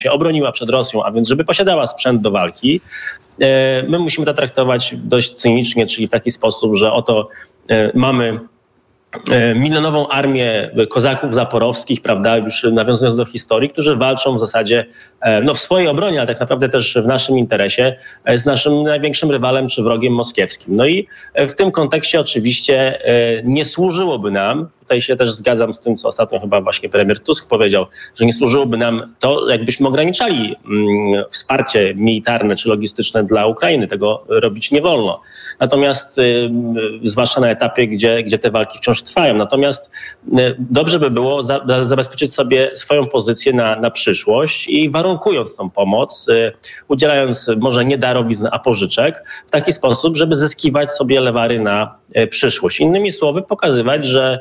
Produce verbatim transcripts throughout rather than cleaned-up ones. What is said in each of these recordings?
się obroniła przed Rosją, a więc żeby posiadała sprzęt do walki. My musimy to traktować dość cynicznie, czyli w taki sposób, że oto mamy milionową armię kozaków zaporowskich, prawda, już nawiązując do historii, którzy walczą w zasadzie no, w swojej obronie, ale tak naprawdę też w naszym interesie z naszym największym rywalem czy wrogiem moskiewskim. No i w tym kontekście oczywiście nie służyłoby nam, tutaj się też zgadzam z tym, co ostatnio chyba właśnie premier Tusk powiedział, że nie służyłoby nam to, jakbyśmy ograniczali mm, wsparcie militarne czy logistyczne dla Ukrainy. Tego robić nie wolno. Natomiast y, zwłaszcza na etapie, gdzie, gdzie te walki wciąż trwają. Natomiast y, dobrze by było za, zabezpieczyć sobie swoją pozycję na, na przyszłość i warunkując tą pomoc, y, udzielając może nie darowizn, a pożyczek w taki sposób, żeby zyskiwać sobie lewary na y, przyszłość. Innymi słowy pokazywać, że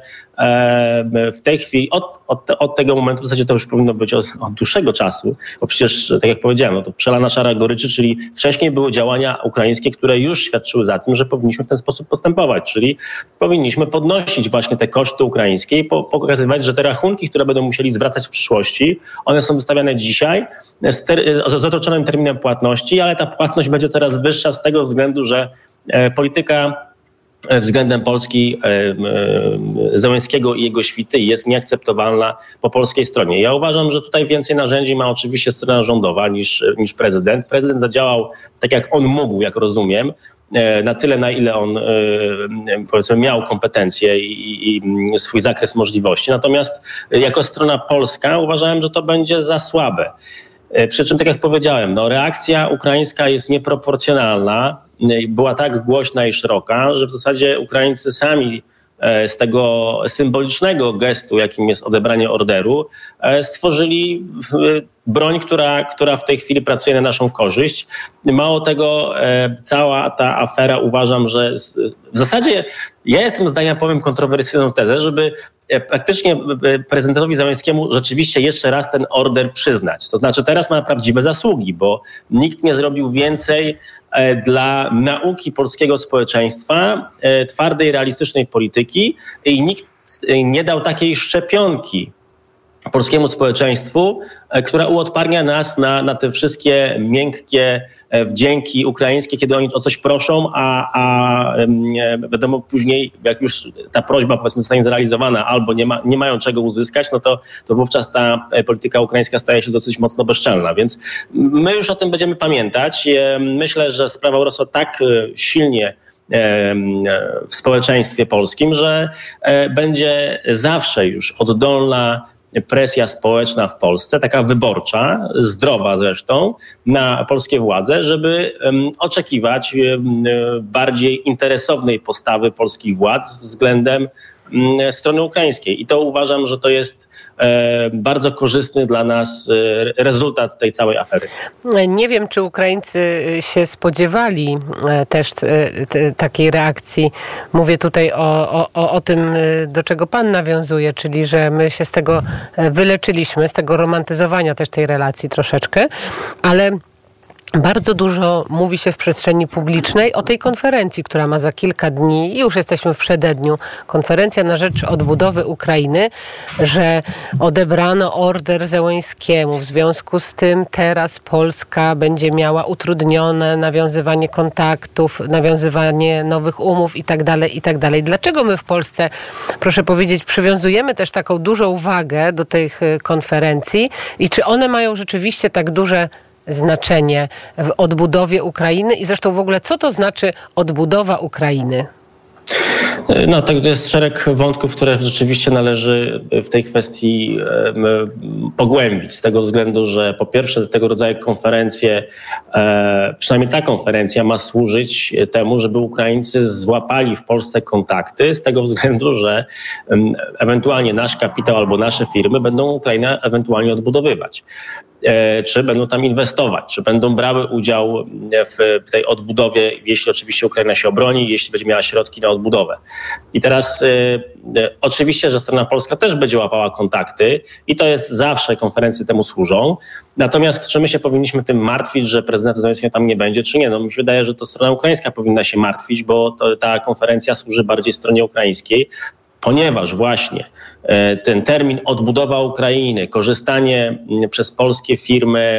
w tej chwili, od, od, od tego momentu, w zasadzie to już powinno być od, od dłuższego czasu, bo przecież, tak jak powiedziałem, no to przelana szara goryczy, czyli wcześniej były działania ukraińskie, które już świadczyły za tym, że powinniśmy w ten sposób postępować, czyli powinniśmy podnosić właśnie te koszty ukraińskie i po, pokazywać, że te rachunki, które będą musieli zwracać w przyszłości, one są wystawiane dzisiaj z, ter, z otoczonym terminem płatności, ale ta płatność będzie coraz wyższa z tego względu, że e, polityka względem Polski Zełenskiego i jego świty jest nieakceptowalna po polskiej stronie. Ja uważam, że tutaj więcej narzędzi ma oczywiście strona rządowa niż, niż prezydent. Prezydent zadziałał tak, jak on mógł, jak rozumiem, na tyle, na ile on powiedzmy miał kompetencje i, i swój zakres możliwości. Natomiast jako strona polska uważałem, że to będzie za słabe. Przy czym, tak jak powiedziałem, no, reakcja ukraińska jest nieproporcjonalna. Była tak głośna i szeroka, że w zasadzie Ukraińcy sami z tego symbolicznego gestu, jakim jest odebranie orderu, stworzyli broń, która, która w tej chwili pracuje na naszą korzyść. Mało tego, cała ta afera uważam, że w zasadzie ja jestem zdania, powiem kontrowersyjną tezę, żeby praktycznie prezydentowi Zełenskiemu rzeczywiście jeszcze raz ten order przyznać. To znaczy teraz ma prawdziwe zasługi, bo nikt nie zrobił więcej dla nauki polskiego społeczeństwa, twardej, realistycznej polityki i nikt nie dał takiej szczepionki polskiemu społeczeństwu, która uodparnia nas na, na te wszystkie miękkie wdzięki ukraińskie, kiedy oni o coś proszą, a, a wiadomo później, jak już ta prośba powiedzmy zostanie zrealizowana albo nie, ma, nie mają czego uzyskać, no to, to wówczas ta polityka ukraińska staje się dosyć mocno bezczelna. Więc my już o tym będziemy pamiętać. Myślę, że sprawa urosła tak silnie w społeczeństwie polskim, że będzie zawsze już oddolna presja społeczna w Polsce, taka wyborcza, zdrowa zresztą, na polskie władze, żeby um, oczekiwać um, bardziej interesownej postawy polskich władz względem um, strony ukraińskiej. I to uważam, że to jest e, bardzo korzystny dla nas e, rezultat tej całej afery. Nie wiem, czy Ukraińcy się spodziewali też te, te, takiej reakcji. Mówię tutaj o, o, o tym, do czego pan nawiązuje, czyli że my się z tego wyleczyliśmy, z tego romantyzowania też tej relacji troszeczkę, ale bardzo dużo mówi się w przestrzeni publicznej o tej konferencji, która ma za kilka dni, już jesteśmy w przededniu, konferencja na rzecz odbudowy Ukrainy, że odebrano order Zełenskiemu. W związku z tym teraz Polska będzie miała utrudnione nawiązywanie kontaktów, nawiązywanie nowych umów i tak dalej, i tak dalej. Dlaczego my w Polsce, proszę powiedzieć, przywiązujemy też taką dużą uwagę do tych konferencji i czy one mają rzeczywiście tak duże znaczenie w odbudowie Ukrainy i zresztą w ogóle co to znaczy odbudowa Ukrainy? No, to jest szereg wątków, które rzeczywiście należy w tej kwestii pogłębić z tego względu, że po pierwsze tego rodzaju konferencje, przynajmniej ta konferencja ma służyć temu, żeby Ukraińcy złapali w Polsce kontakty z tego względu, że ewentualnie nasz kapitał albo nasze firmy będą Ukrainę ewentualnie odbudowywać. Czy będą tam inwestować, czy będą brały udział w tej odbudowie, jeśli oczywiście Ukraina się obroni, jeśli będzie miała środki na odbudowę. I teraz y, y, oczywiście, że strona polska też będzie łapała kontakty i to jest zawsze, konferencje temu służą. Natomiast czy my się powinniśmy tym martwić, że prezydent Zełenskiego tam nie będzie, czy nie? No mi się wydaje, że to strona ukraińska powinna się martwić, bo to, ta konferencja służy bardziej stronie ukraińskiej. ponieważ właśnie ten termin odbudowa Ukrainy, korzystanie przez polskie firmy